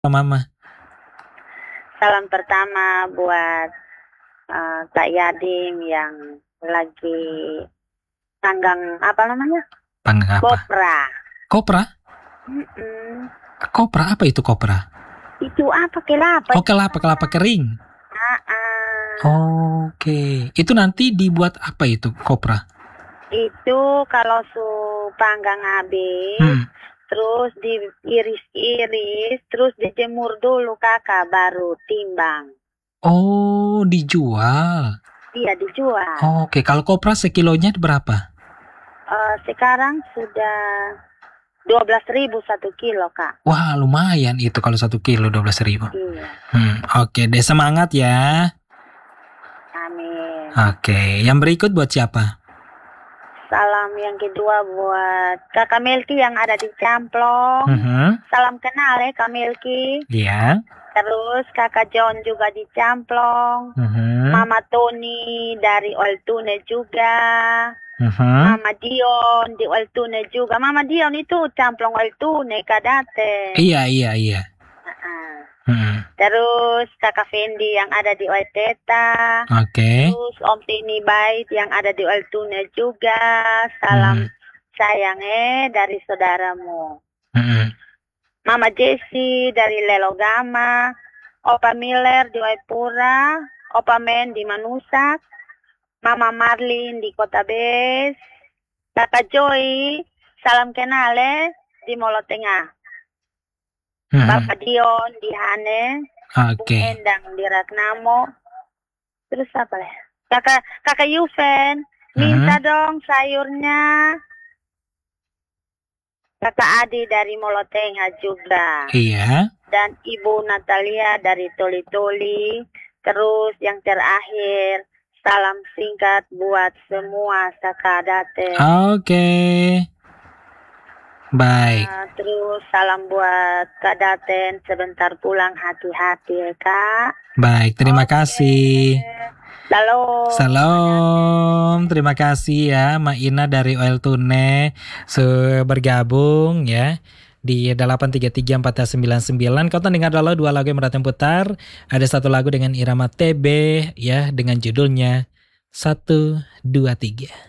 Mama. Salam pertama buat Kak Yadim yang lagi tanggang apa namanya? Panggang apa? Kopra. Kopra? Mm-mm. Kopra apa itu kopra? Itu apa kelapa? Oh, kelapa kering. Oke. Itu nanti dibuat apa itu kopra? Itu kalau panggang habis, terus diiris-iris, terus dijemur dulu kakak, baru timbang. Oh, dijual. Iya dijual. Oke, kalau kopra sekilonya berapa? Sekarang sudah 12.000 1 kilo kak. Wah, lumayan itu kalau 1 kilo 12.000. Iya. Oke deh, semangat ya. Amin. Oke, yang berikut buat siapa? Salam yang kedua buat Kakak Melki yang ada di Camplong. Salam kenal ya Kak Melki. Iya. Terus Kakak John juga di Camplong. Mama Tony dari Oltune juga. Mama Dion di Oltune juga. Mama Dion itu Camplong Oltune Kadate. Iya. Terus Kakak Fendi yang ada di Oiteta. Oke. Terus Om Tini Bait yang ada di Oltune juga. Salam sayang dari saudaramu. Mama Jessie dari Lelogama. Opa Miller di Waipura. Opa Men di Manusak. Mama Marlin di Kota Bes. Kakak Joy, salam kenal di Molo Tengah. Bapak Dion di Hane. Oke. Endang di Ratnamo. Terus apa ya? Kakak Yuven, minta dong sayurnya. Kakak Adi dari Molo Tengah juga. Iya. Dan Ibu Natalia dari Toli-Toli. Terus yang terakhir, salam singkat buat semua Sakadate. Oke. Baik. Terus salam buat Kak Daten, sebentar pulang hati-hati ya Kak. Baik, terima kasih. Salam. Terima kasih ya Ma Ina dari Oltune bergabung ya di 8334099. Kau dengar dulu 2 lagu yang berdatang putar. Ada 1 lagu dengan irama TB ya dengan judulnya 1, 2, 3.